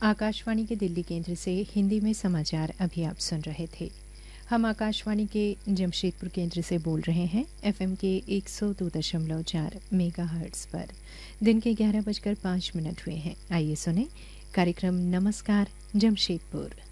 आकाशवाणी के दिल्ली केंद्र से हिंदी में समाचार अभी आप सुन रहे थे। हम आकाशवाणी के जमशेदपुर केंद्र से बोल रहे हैं एफएम के 102.4 मेगाहर्ट्ज पर। दिन के 11:05 हुए हैं। आइए सुने कार्यक्रम नमस्कार जमशेदपुर।